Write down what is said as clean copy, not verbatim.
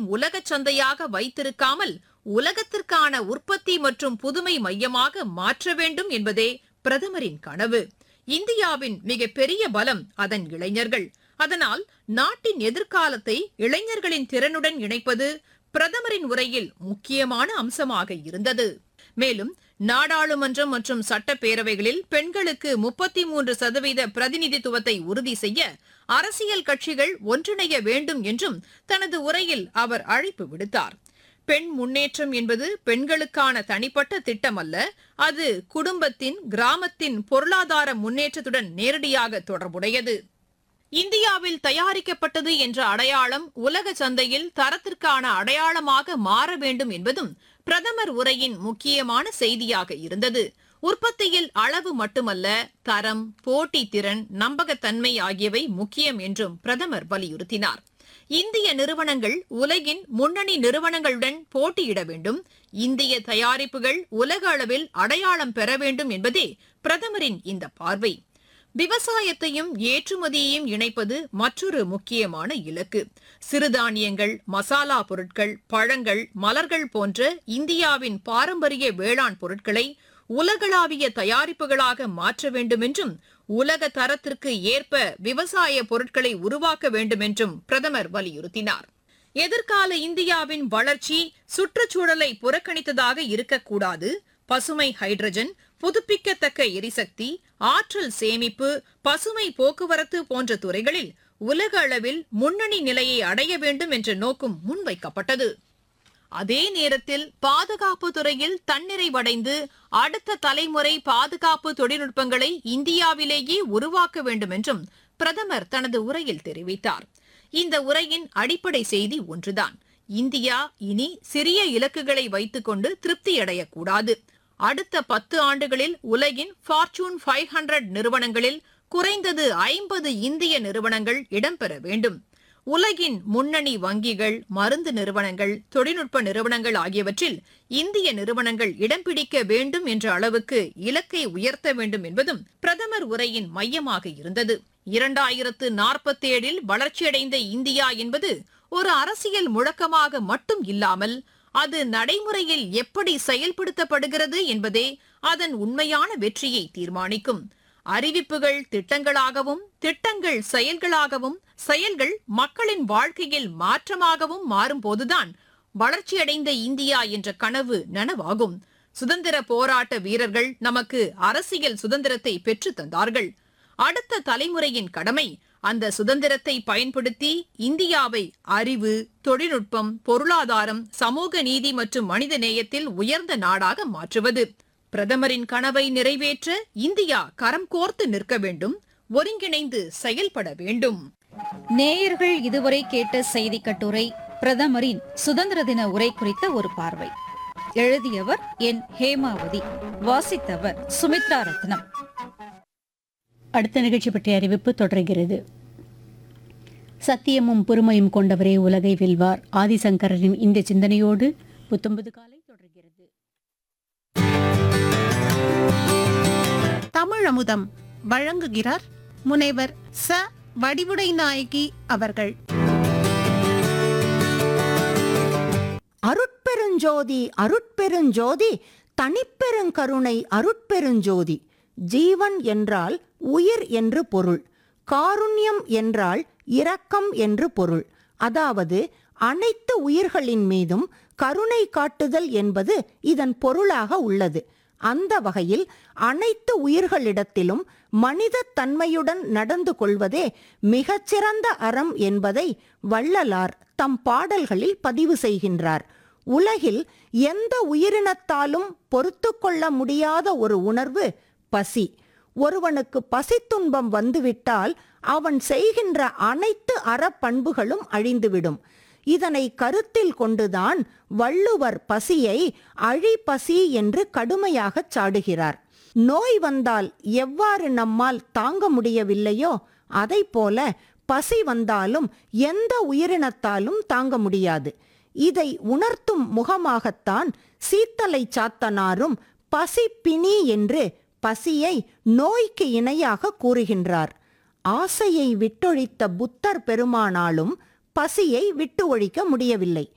உலக சந்தையாக வைத்திருக்காமல் உலகத்திற்கான உற்பத்தி மற்றும் புதுமை மையமாக மாற்ற வேண்டும் என்பதே பிரதமரின் கனவு. இந்தியாவின் மிகப்பெரிய பலம் அதன் இளைஞர்கள். அதனால் நாட்டின் எதிர்காலத்தை இளைஞர்களின் திறனுடன் இணைப்பது பிரதமரின் உரையில் முக்கியமான அம்சமாக இருந்தது. மேலும் நாடாளுமன்றம் மற்றும் சட்டப்பேரவைகளில் பெண்களுக்கு 33% பிரதிநிதித்துவத்தை உறுதி செய்ய அரசியல் கட்சிகள் ஒன்றிணைய வேண்டும் என்றும் தனது உரையில் அவர் அழைப்பு விடுத்தார். பெண் முன்னேற்றம் என்பது பெண்களுக்கான தனிப்பட்ட திட்டம் அல்ல, அது குடும்பத்தின், கிராமத்தின் பொருளாதார முன்னேற்றத்துடன் நேரடியாக தொடர்புடையது. இந்தியாவில் தயாரிக்கப்பட்டது என்ற அடையாளம் உலக சந்தையில் தரத்திற்கான அடையாளமாக மாற வேண்டும் என்பதும் பிரதமர் உரையின் முக்கியமான செய்தியாக இருந்தது. உற்பத்தியில் அளவு மட்டுமல்ல, தரம், போட்டித்திறன், நம்பகத்தன்மை ஆகியவை முக்கியம் என்றும் பிரதமர் வலியுறுத்தினார். இந்திய நிறுவனங்கள் உலகின் முன்னணி நிறுவனங்களுடன் போட்டியிட வேண்டும், இந்திய தயாரிப்புகள் உலக அளவில் அடையாளம் பெற வேண்டும் என்பதே பிரதமரின் இந்த பார்வை. விவசாயத்தையும் ஏற்றுமதியையும் இணைப்பது மற்றொரு முக்கியமான இலக்கு. சிறுதானியங்கள், மசாலா பொருட்கள், பழங்கள், மலர்கள் போன்ற இந்தியாவின் பாரம்பரிய வேளாண் பொருட்களை உலகளாவிய தயாரிப்புகளாக மாற்ற வேண்டும் என்றும் உலக தரத்திற்கு ஏற்ப விவசாய பொருட்களை உருவாக்க வேண்டும் என்றும் பிரதமர் வலியுறுத்தினார். எதிர்கால இந்தியாவின் வளர்ச்சி சுற்றுச்சூழலை புறக்கணித்ததாக இருக்கக்கூடாது. பசுமை ஹைட்ரஜன், புதுப்பிக்கத்தக்க எரிசக்தி, ஆற்றல் சேமிப்பு, பசுமை போக்குவரத்து போன்ற துறைகளில் உலக அளவில் முன்னணி நிலையை அடைய வேண்டும் என்ற நோக்கம் முன்வைக்கப்பட்டது. அதே நேரத்தில் பாதுகாப்பு துறையில் தன்னிறைவடைந்து அடுத்த தலைமுறை பாதுகாப்பு தொழில்நுட்பங்களை இந்தியாவிலேயே உருவாக்க வேண்டும் என்றும் பிரதமர் தனது உரையில் தெரிவித்தார். இந்த உரையின் அடிப்படை செய்தி ஒன்றுதான்: இந்தியா இனி சிறிய இலக்குகளை வைத்துக்கொண்டு திருப்தியடையக்கூடாது. அடுத்த 10 ஆண்டுகளில் உலகின் ஃபார்ச்சூன் 500 நிறுவனங்களில் குறைந்தது 50 இந்திய நிறுவனங்கள் இடம்பெற வேண்டும். உலகின் முன்னணி வங்கிகள், மருந்து நிறுவனங்கள், தொழில்நுட்ப நிறுவனங்கள் ஆகியவற்றில் இந்திய நிறுவனங்கள் இடம் பிடிக்க வேண்டும் என்ற அளவுக்கு இலக்கை உயர்த்த வேண்டும் என்பதும் பிரதமர் உரையின் மையமாக இருந்தது. 2047 வளர்ச்சியடைந்த இந்தியா என்பது ஒரு அரசியல் முழக்கமாக மட்டும் இல்லாமல் அது நடைமுறையில் எப்படி செயல்படுத்தப்படுகிறது என்பதே அதன் உண்மையான வெற்றியை தீர்மானிக்கும். அறிவிப்புகள் திட்டங்களாகவும், திட்டங்கள் செயல்களாகவும், செயல்கள் மக்களின் வாழ்க்கையில் மாற்றமாகவும் மாறும்போதுதான் வளர்ச்சியடைந்த இந்தியா என்ற கனவு நனவாகும். சுதந்திர போராட்ட வீரர்கள் நமக்கு அரசியல் சுதந்திரத்தை பெற்று தந்தார்கள். அடுத்த தலைமுறையின் கடமை அந்த சுதந்திரத்தை பயன்படுத்தி இந்தியாவை அறிவு, தொழில்நுட்பம், பொருளாதாரம், சமூக நீதி மற்றும் மனித நேயத்தில் உயர்ந்த நாடாக மாற்றுவது. பிரதமரின் கனவை நிறைவேற்ற இந்தியா கரம் கோர்த்து நிற்க வேண்டும், ஒருங்கிணைந்து செயல்பட வேண்டும். நேயர்கள் இதுவரை கேட்ட செய்தி கட்டுரை பிரதமரின் சுதந்திர தின உரை குறித்த ஒரு பார்வை. எழுதியவர் என் ஹேமாவதி, வாசித்தவர் சுமித்ரா ரத்னம். அடுத்த நிகழ்ச்சி பற்றிய அறிவிப்பு தொடர்கிறது. சத்தியமும் பொறுமையும் கொண்டவரே உலகை வெல்வார். ஆதிசங்கரனின் இந்த சிந்தனையோடு புத்தம்பது காலை தொடர்கிறது. தமிழமுதம் வழங்குகிறார் முனைவர் ச வடிவுடை நாயகி அவர்கள். அருட்பெருஞ்சோதி அருட்பெருஞ்சோதி தனிப்பெருங்கருணை அருட்பெருஞ்சோதி. ஜீவன் என்றால் உயிர் என்று பொருள். காருண்யம் என்றால் இரக்கம் என்று பொருள். அதாவது அனைத்து உயிர்களின் மீதும் கருணை காட்டுதல் என்பது இதன் பொருளாக உள்ளது. அந்த வகையில் அனைத்து உயிர்களிடத்திலும் மனித தன்மையுடன் நடந்து கொள்வதே மிகச்சிறந்த அறம் என்பதை வள்ளலார் தம் பாடல்களில் பதிவு செய்கின்றார். உலகில் எந்த உயிரினத்தாலும் பொறுத்து கொள்ள முடியாத ஒரு உணர்வு பசி. ஒருவனுக்கு பசித்துன்பம் வந்துவிட்டால் அவன் செய்கின்ற அனைத்து அறப்பண்புகளும் அழிந்துவிடும். இதனை கருத்தில் கொண்டுதான் வள்ளுவர் பசியை அழிபசி என்று கடுமையாகச் சாடுகிறார். நோய் வந்தால் எவ்வாறு நம்மால் தாங்க முடியவில்லையோ அதைப்போல பசி வந்தாலும் எந்த உயிரினத்தாலும் தாங்க முடியாது. இதை உணர்த்தும் முகமாகத்தான் சீத்தலை சாத்தனாரும் பசி பிணி என்று பசியை நோய்க்கு இணையாக கூறுகின்றார். ஆசையை விட்டொழித்த புத்தர் பெருமானாலும் பசியை விட்டு ஒழிக்க முடியவில்லை.